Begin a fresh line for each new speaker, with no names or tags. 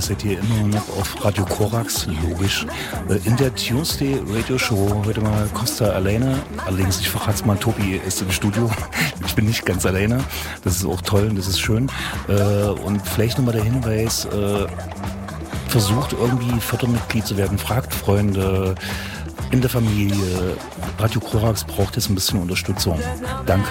seid hier immer noch auf Radio Korax, logisch. In der Tuesday Radio Show heute mal Costa alleine. Allerdings, ich verrat's mal, Tobi ist im Studio. Ich bin nicht ganz alleine. Das ist auch toll und das ist schön. Und vielleicht nochmal der Hinweis, versucht irgendwie Fördermitglied zu werden, fragt Freunde in der Familie. Radio Korax braucht jetzt ein bisschen Unterstützung. Danke.